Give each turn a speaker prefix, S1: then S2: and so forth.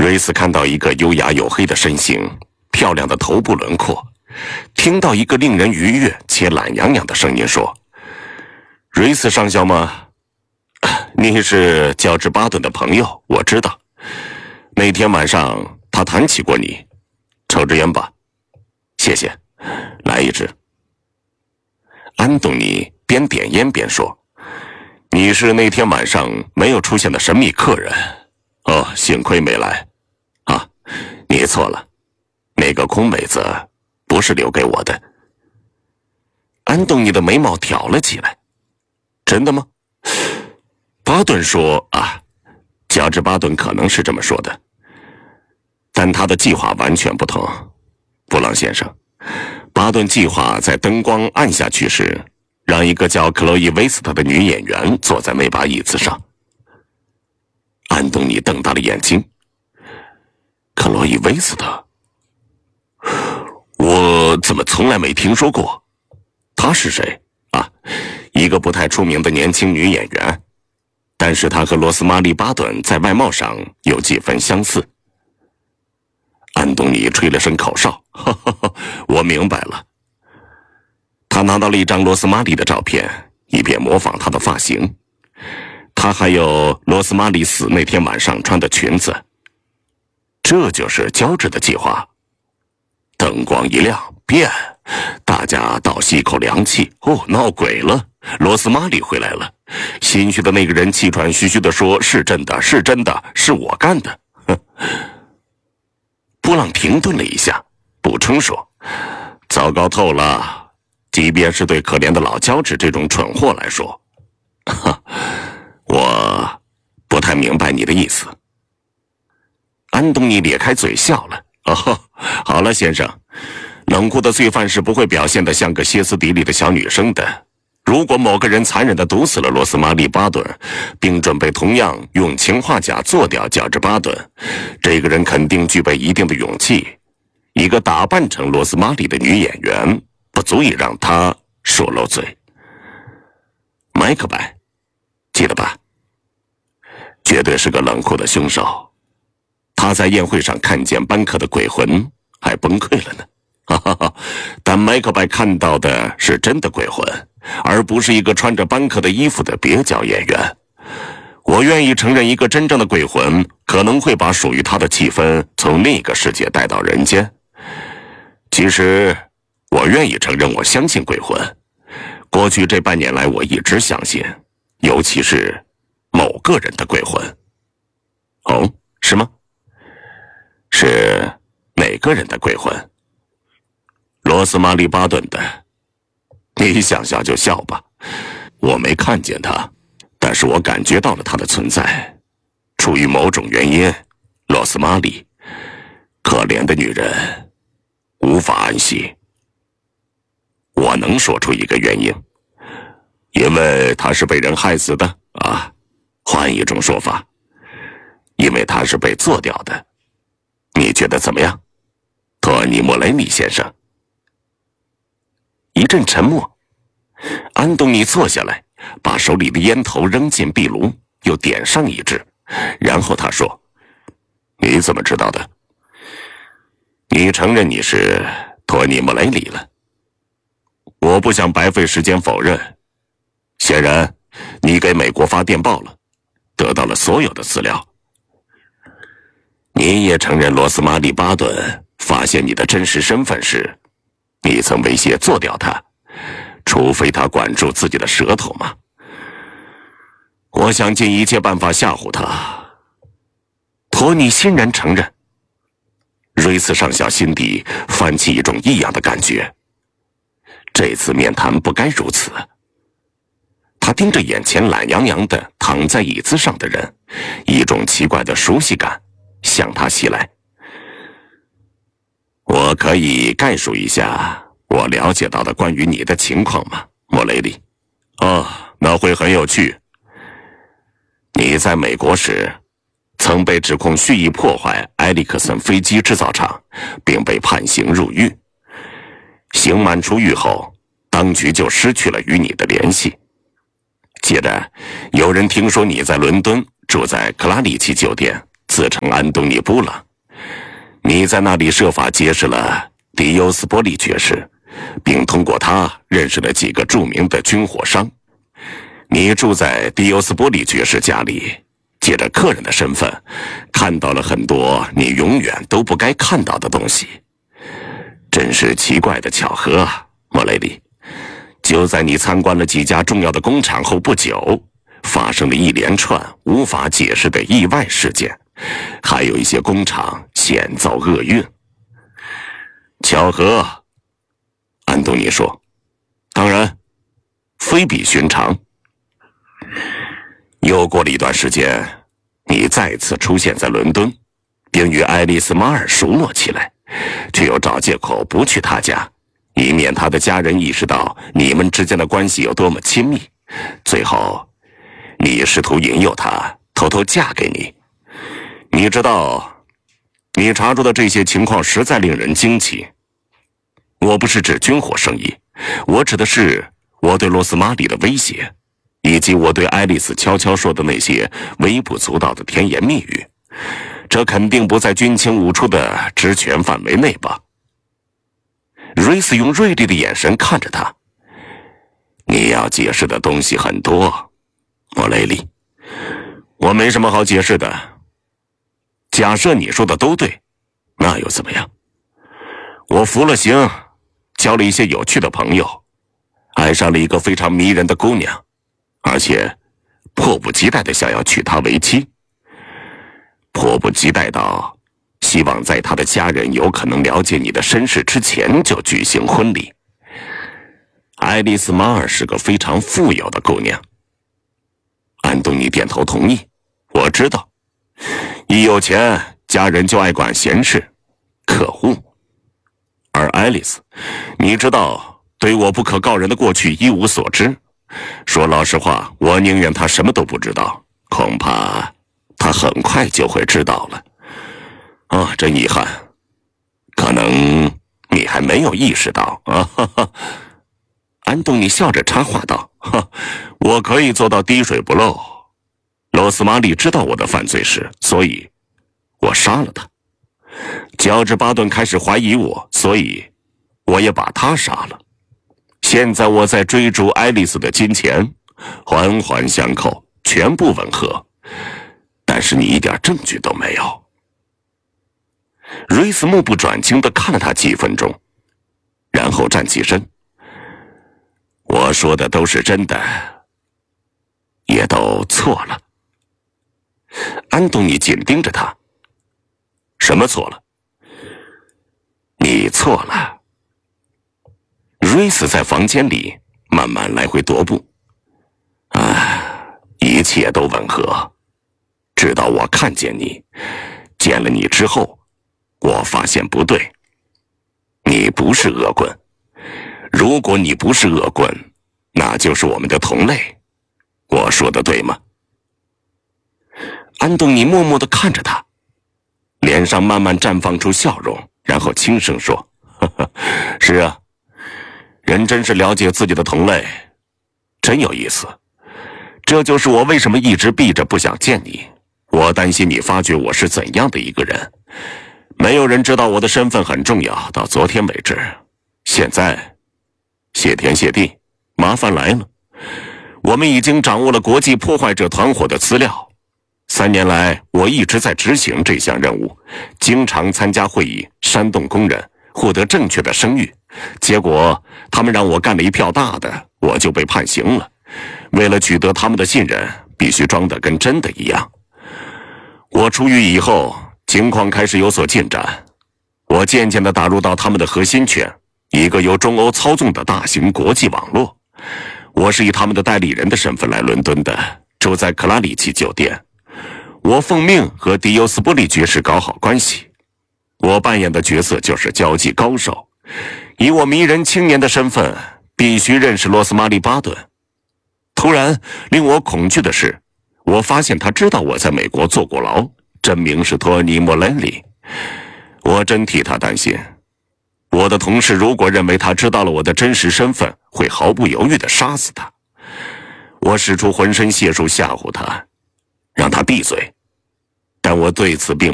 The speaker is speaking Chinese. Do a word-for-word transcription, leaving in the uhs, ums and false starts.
S1: 瑞斯看到一个优雅黝黑的身形，漂亮的头部轮廓，听到一个令人愉悦且懒洋洋的声音说：“瑞斯上校吗？你是乔治·巴顿的朋友，我知道。那天晚上他谈起过你，抽支烟吧。谢谢，来一支。”安东尼边点烟边说：“你是那天晚上没有出现的神秘客人。哦，幸亏没来。啊，你错了，那个空位子不是留给我的。”安东尼的眉毛挑了起来。真的吗？巴顿说：“啊，乔治·巴顿可能是这么说的，但他的计划完全不同。布朗先生，巴顿计划在灯光暗下去时，让一个叫克洛伊·威斯特的女演员坐在那把椅子上。”安东尼瞪大了眼睛。克洛伊·威斯特？我怎么从来没听说过？她是谁？啊，一个不太出名的年轻女演员，但是她和罗斯玛丽·巴顿在外貌上有几分相似。安东尼吹了声口哨，哈哈哈，我明白了。他拿到了一张罗斯玛丽的照片，以便模仿她的发型。他还有罗斯玛丽死那天晚上穿的裙子。这就是乔治的计划。灯光一亮，变，大家倒吸一口凉气。哦，闹鬼了！罗斯玛丽回来了。心虚的那个人气喘吁吁地说：“是真的，是真的，是我干的。”哼。布朗停顿了一下，补充说：“糟糕透了，即便是对可怜的老乔治这种蠢货来说。”哈，我不太明白你的意思。安东尼咧开嘴笑了。哦，好了，先生，冷酷的罪犯是不会表现得像个歇斯底里的小女生的。如果某个人残忍地毒死了罗斯玛丽·巴顿，并准备同样用氰化钾做掉乔治·巴顿，这个人肯定具备一定的勇气。一个打扮成罗斯玛丽的女演员不足以让他说漏嘴。麦克白，记得吧？绝对是个冷酷的凶手。他在宴会上看见班克的鬼魂，还崩溃了呢。哈哈哈！但麦克白看到的是真的鬼魂，而不是一个穿着班克的衣服的蹩脚演员。我愿意承认，一个真正的鬼魂可能会把属于他的气氛从另一个世界带到人间。其实，我愿意承认，我相信鬼魂。过去这半年来，我一直相信，尤其是某个人的鬼魂。哦，是吗？是哪个人的鬼魂？罗斯玛丽·巴顿的。你想笑就笑吧，我没看见他，但是我感觉到了他的存在。出于某种原因，罗斯玛丽，可怜的女人，无法安息。我能说出一个原因，因为她是被人害死的啊。换一种说法，因为她是被做掉的。你觉得怎么样，托尼·莫雷尼先生？一阵沉默。安东尼坐下来，把手里的烟头扔进壁炉，又点上一支，然后他说：“你怎么知道的？你承认你是托尼·莫雷尼了？我不想白费时间否认。显然，你给美国发电报了，得到了所有的资料。你也承认罗斯玛丽·巴顿发现你的真实身份时，你曾威胁做掉他，除非他管住自己的舌头吗？我想尽一切办法吓唬他。”托尼欣然承认。瑞斯上校心底泛起一种异样的感觉，这次面谈不该如此。他盯着眼前懒洋洋的躺在椅子上的人，一种奇怪的熟悉感向他袭来。我可以概述一下我了解到的关于你的情况吗，莫雷利？哦，那会很有趣。你在美国时，曾被指控蓄意破坏埃里克森飞机制造厂，并被判刑入狱。刑满出狱后，当局就失去了与你的联系。接着，有人听说你在伦敦住在克拉里奇酒店， 自称安东尼·布朗。你在那里设法结识了迪尤斯波利爵士，并通过他认识了几个著名的军火商。你住在迪尤斯波利爵士家里，借着客人的身份，看到了很多你永远都不该看到的东西。真是奇怪的巧合啊，莫雷利！就在你参观了几家重要的工厂后不久，发生了一连串无法解释的意外事件，还有一些工厂险遭厄运。巧合，安东尼说，当然，非比寻常。又过了一段时间，你再次出现在伦敦，并与爱丽丝·马尔熟络起来，却又找借口不去她家，以免她的家人意识到你们之间的关系有多么亲密。最后，你试图引诱她偷偷嫁给你。你知道，你查出的这些情况实在令人惊奇。我不是指军火生意，我指的是我对罗斯玛丽的威胁，以及我对爱丽丝悄悄说的那些微不足道的甜言蜜语。这肯定不在军情五处的职权范围内吧？瑞斯用锐利的眼神看着他。你要解释的东西很多，莫雷利。我没什么好解释的。假设你说的都对，那又怎么样？我服了刑，交了一些有趣的朋友，爱上了一个非常迷人的姑娘，而且迫不及待地想要娶她为妻。迫不及待到希望在他的家人有可能了解你的身世之前就举行婚礼。爱丽丝·马尔是个非常富有的姑娘。安东尼点头同意，我知道，一有钱，家人就爱管闲事，可恶。而爱丽丝，你知道，对我不可告人的过去一无所知。说老实话，我宁愿她什么都不知道，恐怕他很快就会知道了。啊，真遗憾，可能你还没有意识到啊！哈哈。安东尼笑着插话道：“哈，我可以做到滴水不漏。罗斯玛丽知道我的犯罪史，所以我杀了他。乔治·巴顿开始怀疑我，所以我也把他杀了。现在我在追逐爱丽丝的金钱，环环相扣，全部吻合。但是你一点证据都没有。”瑞斯目不转睛地看了他几分钟，然后站起身。我说的都是真的，也都错了。安东尼紧盯着他。什么错了？你错了。瑞斯在房间里慢慢来回踱步。啊，一切都吻合。直到我看见你，见了你之后，我发现不对。你不是恶棍。如果你不是恶棍，那就是我们的同类。我说的对吗？安东尼默默地看着他，脸上慢慢绽放出笑容，然后轻声说：“呵呵，是啊，人真是了解自己的同类，真有意思。这就是我为什么一直避着不想见你。我担心你发觉我是怎样的一个人。没有人知道我的身份很重要，到昨天为止。现在，谢天谢地，麻烦来了。我们已经掌握了国际破坏者团伙的资料。三年来，我一直在执行这项任务，经常参加会议，煽动工人，获得正确的声誉。结果，他们让我干了一票大的，我就被判刑了。为了取得他们的信任，必须装得跟真的一样。我出狱以后，情况开始有所进展。我渐渐地打入到他们的核心圈，一个由中欧操纵的大型国际网络。我是以他们的代理人的身份来伦敦的，住在克拉里奇酒店。我奉命和迪尤斯波利爵士搞好关系。我扮演的角色就是交际高手，以我迷人青年的身份，必须认识罗斯玛丽·巴顿。突然令我恐惧的是，我发现他知道我在美国坐过牢，真名是托尼·莫雷里。我真替他担心。我的同事如果认为他知道了我的真实身份，会毫不犹豫地杀死他。我使出浑身解数吓唬他，让他闭嘴。 但我对此并